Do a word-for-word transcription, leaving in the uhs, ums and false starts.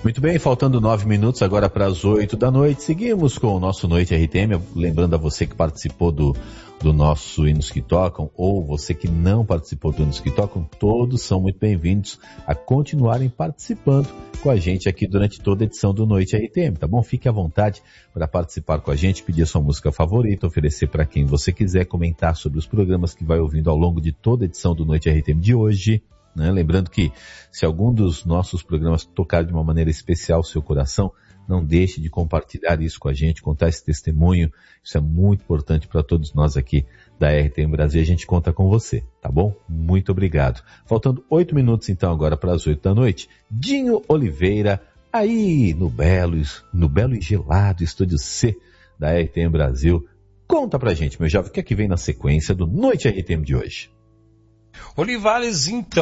Muito bem, faltando nove minutos agora para as oito da noite, seguimos com o nosso Noite R T M, lembrando a você que participou do, do nosso Hinos que Tocam, ou você que não participou do Hinos que Tocam, todos são muito bem-vindos a continuarem participando com a gente aqui durante toda a edição do Noite R T M, tá bom? Fique à vontade para participar com a gente, pedir a sua música favorita, oferecer para quem você quiser, comentar sobre os programas que vai ouvindo ao longo de toda a edição do Noite R T M de hoje. Né? Lembrando que se algum dos nossos programas tocar de uma maneira especial o seu coração, não deixe de compartilhar isso com a gente, contar esse testemunho. Isso é muito importante para todos nós aqui da R T M Brasil. A gente conta com você, tá bom? Muito obrigado. Faltando oito minutos então agora para as oito da noite, Dinho Oliveira, aí no belo, no belo e gelado Estúdio C da R T M Brasil. Conta pra gente, meu jovem, o que é que vem na sequência do Noite R T M de hoje? Olivares, então.